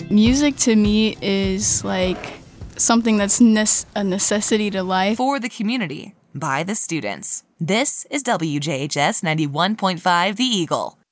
Music to me is like something that's a necessity to life. For the community, by the students. This is WJHS 91.5 The Eagle.